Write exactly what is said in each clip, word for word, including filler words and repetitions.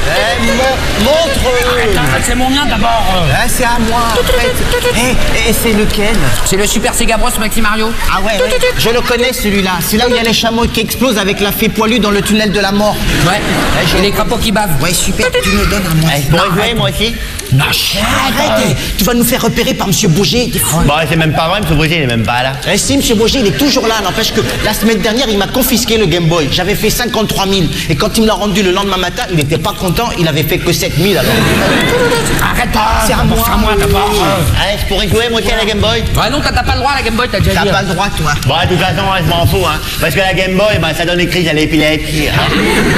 Eh, mon- montre. Attends, c'est mon mien d'abord. Ah, c'est à moi, en fait. Eh, et c'est lequel? C'est le Super Sega Bros Maxi Mario. Ah ouais, ouais. Je le connais, celui-là. C'est là où il y a les chameaux qui explosent avec la fée poilue dans le tunnel de la mort. Ouais, et les crapauds qui bavent. Ouais, super, tu me donnes à moi. Eh, je pourrais jouer, moi aussi? Non, Arrête, tu vas nous faire repérer par Monsieur Boger. Bon, c'est même pas vrai, Monsieur Boger, il est même pas là. Eh si, Monsieur Boger, il est toujours là. N'empêche que la semaine dernière, il m'a confisqué le Game Boy. J'avais fait cinquante-trois mille. Et quand il me l'a rendu le lendemain matin, il n'était pas content. Il avait fait que sept mille alors. Arrête, C'est à moi. C'est à moi d'abord. Allez, je pourrais jouer, moi aussi, à la Game Boy? Ouais, non, t'as t'as pas le droit à la Game Boy, t'as déjà T'as dit. pas le droit, toi. Bon, de toute façon, je m'en fous, hein. Parce que la Game Boy, ben, ça donne des crises à l'épilepsie. Hein.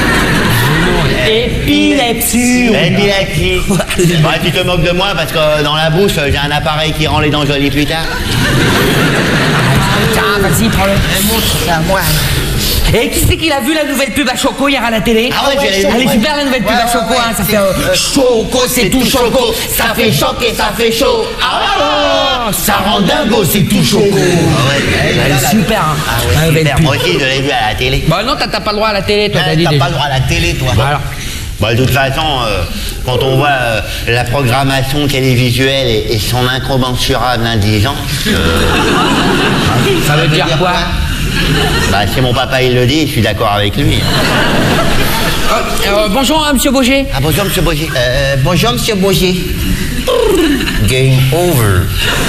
Épilepsie. L'épilepsie. Bah, tu te moques de moi parce que dans la bouche, j'ai un appareil qui rend les dents jolies plus tard. Tiens, vas-y, prends-le. C'est à moi. Et qui c'est qu'il a vu la nouvelle pub à Choco hier à la télé? Ah ouais, j'ai Elle est super la nouvelle pub Ouais, à ouais, Choco, ouais, hein, ça c'est- fait euh, Choco, c'est tout Choco, ça fait choquer, ça fait chaud. Ah, ça rend dingo, c'est tout Choco. Elle est super, hein. Ah la ouais, nouvelle super. pub. Moi aussi, je l'ai vu à la télé. Bah non, t'as t'as pas le droit à la télé, toi, t'as dit T'as déjà. pas le droit à la télé, toi. Voilà. Bon, de toute façon, euh, quand on voit euh, la programmation télévisuelle et, et son incommensurable indigence, euh, Ça veut dire quoi? bah, si mon papa il le dit, je suis d'accord avec lui. Euh, euh, bonjour, hein, monsieur Boger. Ah bonjour, Monsieur Boger. Euh, bonjour, Monsieur Boger. Game over.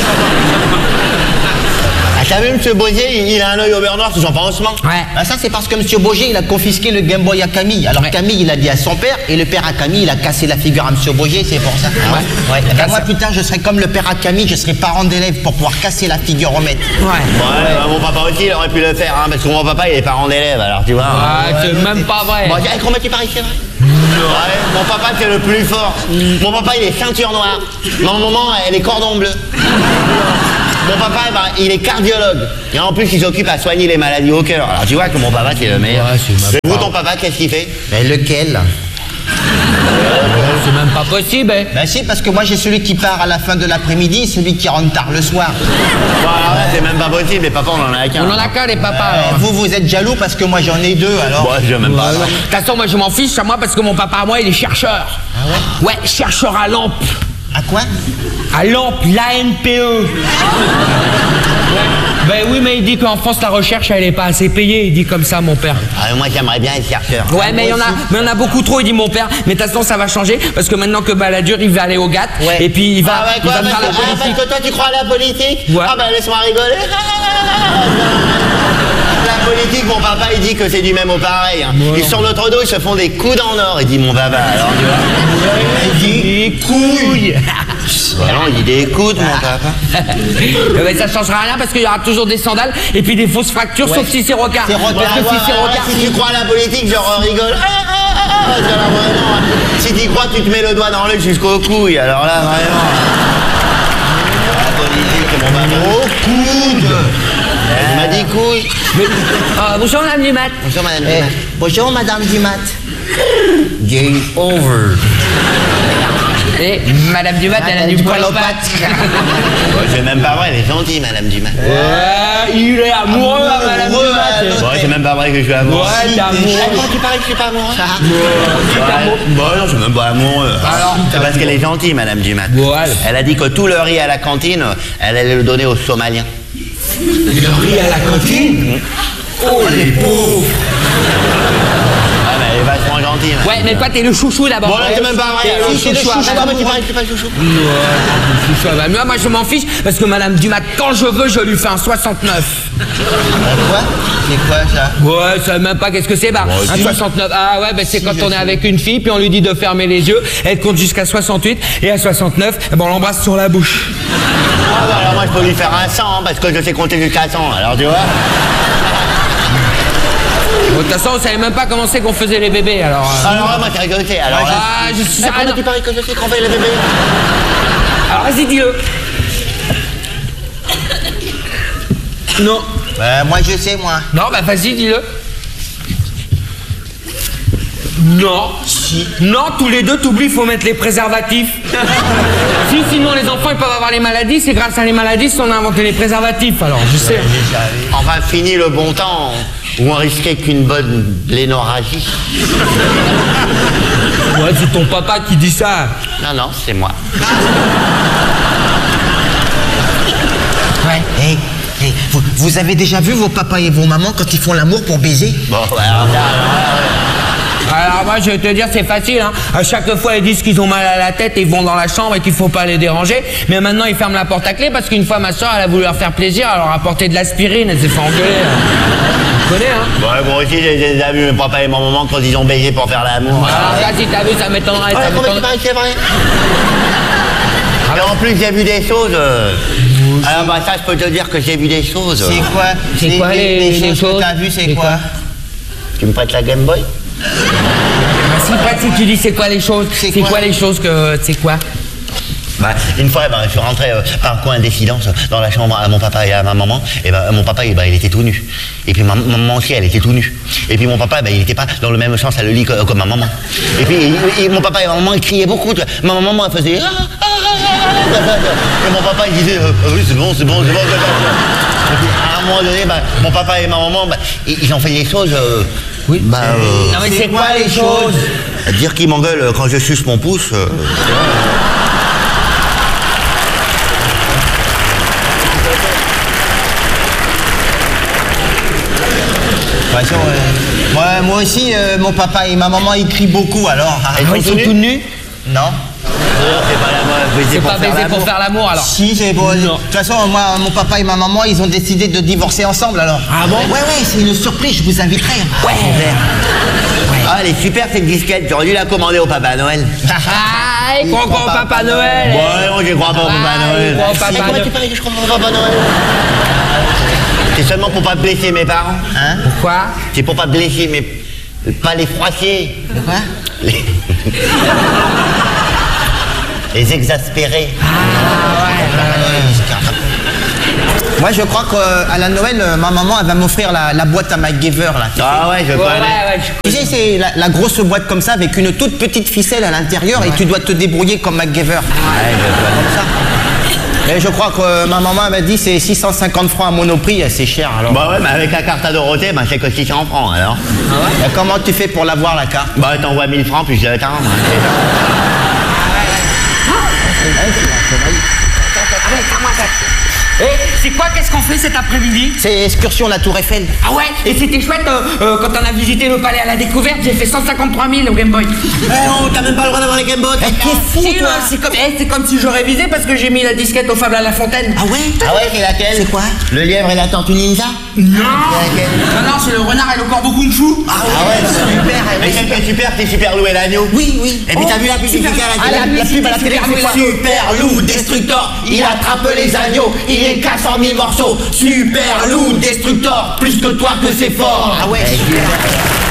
Ah, t'as vu, Monsieur Boger, il, il a un œil au beurre noir sous son pansement. Ouais. Bah ça c'est parce que Monsieur Boger il a confisqué le Game Boy à Camille. Alors Ouais. Camille il a dit à son père et le père à Camille il a cassé la figure à Monsieur Boger, c'est pour ça. Ouais. Ouais. Eh ben, moi plus tard je serai comme le père à Camille, je serai parent d'élève pour pouvoir casser la figure au maître. Ouais. Ouais, bah, mon papa aussi, il aurait pu le faire, hein, parce que mon papa, il est parent d'élève, alors tu vois. Ah, c'est même pas vrai. Bon, avec Romain, tu paries, c'est vrai? Ouais, mon papa, c'est le plus fort. Mon papa, il est ceinture noire. Ma maman, elle est cordon bleu. Mon papa, eh ben, il est cardiologue. Et en plus, il s'occupe à soigner les maladies au cœur. Alors tu vois que mon papa, c'est le meilleur. Ouais, c'est ma Et vous, ton papa, qu'est-ce qu'il fait? Mais lequel? C'est même pas possible, hein. Ben si parce que moi j'ai celui qui part à la fin de l'après-midi, celui qui rentre tard le soir. Bon, alors là, c'est même pas possible, les papas, on en a qu'un. On en a qu'un, les papas, Euh, alors. vous vous êtes jaloux parce que moi j'en ai deux alors. Bon, je même pas. De toute façon, moi je m'en fiche à moi parce que mon papa à moi il est chercheur. Ah ouais? Ouais, chercheur à lampe. À quoi? À lampe, l'A N P E. Ben oui, mais il dit qu'en France la recherche elle est pas assez payée. Il dit comme ça, mon père. Ah, moi, j'aimerais bien être chercheur. Ouais, mais il y en a, mais il y en a beaucoup trop. Il dit mon père. Mais de toute façon, ça va changer parce que maintenant que Balladur il va aller au G A T Ouais. et puis il va, Ah ouais, il quoi, va me parce, faire la que, ah, politique. parce que toi, tu crois à la politique? Ouais. Ah bah, laisse-moi rigoler. La politique, mon papa, il dit que c'est du même au pareil. Hein. Ils sont notre dos, ils se font des coudes en or, il dit mon papa. Alors, tu vois. Il dit des couilles. Bah non, il dit des coudes, mon papa. Eh ben, ça changera rien parce qu'il y aura toujours des sandales et puis des fausses fractures, sauf si c'est Rocard. C'est Rocard. Parce que si c'est Rocard, Si tu crois à la politique, genre rigole. Ah, ah, ah, ah, parce que là, vraiment, hein, si tu crois, tu te mets le doigt dans l'œil jusqu'aux couilles. Alors là, vraiment. La politique, mon papa. Au coude. Il m'a dit couilles. Mais- Ah, bonjour, madame Dumat. Bonjour, madame. Eh, Dumas. bonjour Madame Dumat. Game over. Et Madame Dumat, elle a du poil aux pattes. Bon, c'est même pas vrai, elle est gentille, madame Dumas. Ouais, il est amoureux, à Madame Amoureux, Dumat. Bon, c'est même pas vrai que je suis amoureux. Ouais, t'es amoureux. Comment tu parais que je suis pas amoureux? Ouais. Bon, non, je suis même pas amoureux. Alors C'est parce qu'elle est gentille, madame Dumas. Ouais. Elle a dit que tout le riz à la cantine, elle allait le donner aux Somaliens. Le riz à la cantine. Oh, les pauvres. Ah, bah, elle est vachement gentille, madame. Ouais, mais toi, t'es le chouchou d'abord. Bon, là, c'est même pas vrai. T'es alors. le Si, c'est le chouchou. chouchou. Ah, Comment tu parais que je suis pas le chouchou? Ouais, chouchou. Bah, moi, moi, je m'en fiche parce que Madame Dumat, quand je veux, je lui fais un soixante-neuf. Quoi? C'est quoi ça? Ouais, je sais même pas qu'est-ce que c'est. Bah, un soixante-neuf. Ah ouais, bah, c'est quand on est avec une fille, puis on lui dit de fermer les yeux, elle compte jusqu'à soixante-huit, et à soixante-neuf, eh ben, on l'embrasse sur la bouche. Ah, bah, alors moi, je peux lui faire un cent, hein, parce que je sais compter jusqu'à cent. Alors, tu vois? De toute façon, on savait même pas comment c'est qu'on faisait les bébés, alors. euh. Alors, là, moi, t'as rigolé. Alors, là, Ah, je suis. Ah, Ah, comment non. tu paries que je sais qu'on fait les bébés? Alors, vas-y, dis-le. Non. Euh, moi je sais moi. Non, bah vas-y, dis-le. Non. Si. Non, tous les deux, t'oublies, il faut mettre les préservatifs. Si, sinon les enfants, ils peuvent avoir les maladies. C'est grâce à les maladies qu'on a inventé les préservatifs, alors, je sais. Enfin, fini le bon temps où on risquait qu'une bonne blénorragie. Ouais, c'est ton papa qui dit ça. Non, non, c'est moi. Ouais. Hey, hey, vous, vous avez déjà vu vos papas et vos mamans quand ils font l'amour pour baiser? Bon, ouais, alors, là, Alors moi je vais te dire c'est facile hein. À chaque fois ils disent qu'ils ont mal à la tête et ils vont dans la chambre et qu'il faut pas les déranger. Mais maintenant ils ferment la porte à clé parce qu'une fois ma soeur elle a voulu leur faire plaisir, elle leur a apporté de l'aspirine, elle s'est fait engueuler. Tu connais hein? ouais, moi aussi j'ai déjà vu mes papa et ma maman quand ils ont baisé pour faire l'amour. Alors ça si t'as vu ça m'étonnerait. Ouais, ça comment tu m'étonnerait. parles, c'est vrai. Et en plus j'ai vu des choses. Euh... Alors bah ça je peux te dire que j'ai vu des choses. C'est quoi? C'est quoi les, les, les choses choses que t'as vues, c'est C'est quoi? quoi Tu me prêtes la Game Boy? Bah, si pratique tu dis c'est quoi les choses? C'est C'est quoi quoi les choses que c'est quoi? Bah, une fois, bah, je suis rentré euh, par coïncidence dans la chambre à mon papa et à ma maman. Et bah, mon papa, eh bah, il était tout nu. Et puis ma maman aussi, elle était tout nue. Et puis mon papa, bah, il n'était pas dans le même sens à le lit que, comme ma maman. Et puis et, et mon papa et ma maman, ils criaient beaucoup. Ma maman, elle faisait... Et mon papa, il disait... Euh, oui, c'est bon, c'est bon, c'est bon. Et puis à un moment donné, bah, mon papa et ma maman, bah, ils ont fait des choses... Euh, Oui. Bah, euh, Non mais c'est quoi les choses? dire qu'ils m'engueulent quand je suce mon pouce... Euh, De toute façon, euh, moi, moi aussi, euh, mon papa et ma maman, ils crient beaucoup, alors. Ils sont Ils sont tous tous nus? Non. c'est pas la mode, baiser C'est pour pas faire baiser pour l'amour. faire l'amour alors? Si, c'est bon. De Non. toute façon, moi, mon papa et ma maman, ils ont décidé de divorcer ensemble, alors. Ah bon? Ouais, ouais, c'est une surprise, je vous inviterai. Ouais. Ah, elle est super cette disquette, j'aurais dû la commander au Papa Noël. Ah, il croit Il croit pas au pas Papa au Noël. Ouais, moi je crois pas au Papa Ah, il Noël. croit au Papa Mais comment Noël. tu parles que je crois pas au Papa Noël? C'est seulement pour pas blesser mes parents. Hein? Pourquoi? C'est pour pas blesser mes... pas les froisser. De quoi? Les... les exaspérer. Moi, je crois qu'à la Noël, euh, ma maman, elle va m'offrir la, la boîte à MacGyver, là. tu sais. Ah ouais, je Ouais, connais. ouais, ouais, je Tu sais, c'est la, la grosse boîte comme ça, avec une toute petite ficelle à l'intérieur, et tu dois te débrouiller comme MacGyver. Ouais, je connais. Comme ça. Et je crois que euh, ma maman m'a dit c'est six cent cinquante francs à Monoprix, c'est cher alors. Bah ouais, mais avec la carte à Dorothée, bah c'est que six cents francs alors. Et comment tu fais pour l'avoir la carte? Bah t'envoies mille francs puis je l'attends. Eh, c'est quoi, qu'est-ce qu'on fait cet après-midi? C'est excursion la Tour Eiffel. Ah ouais? Et c'était chouette euh, euh, quand on a visité le palais à la découverte, j'ai fait cent cinquante-trois mille au Game Boy. Eh oh, t'as même pas le droit d'avoir les Game Boy. Eh, t'es fou, Si, toi. euh, c'est comme, eh, c'est comme si j'aurais visé parce que j'ai mis la disquette au Fable à la Fontaine. Ah ouais? Ah ouais, c'est laquelle? C'est quoi? Le lièvre et la tortue ninja? Non! laquelle? Non, non, c'est le renard et le corbeau kung fu. Ah ouais, super. Mais elle est celle qui est super, c'est Super Lou et l'agneau. Oui, oui. Et puis t'as vu la publicité à la Ah, télé? la, la pub à la télé, c'est quoi? Super Lou Destructor, il attrape les agneaux, il les casse en mille morceaux. Super Lou Destructor, plus que toi que c'est fort. Ah ouais, super.